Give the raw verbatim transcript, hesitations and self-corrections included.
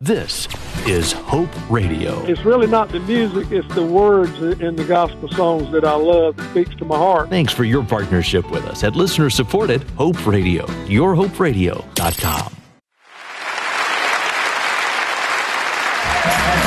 This is Hope Radio. It's really not the music, it's the words in the gospel songs that I love that speaks to my heart. Thanks for your partnership with us at listener-supported Hope Radio, your hope radio dot com.